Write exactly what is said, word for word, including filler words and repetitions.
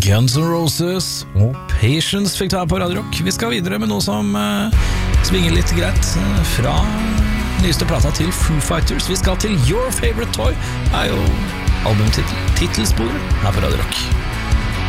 Guns N' Roses og Patience fikk ta på Radio Rock. Vi skal videre med noe som uh, svinger litt greit uh, fra nyeste plata til Foo Fighters. Vi skal til Your Favorite Toy, er jo albumtitel, titelsporet her på Radio Rock.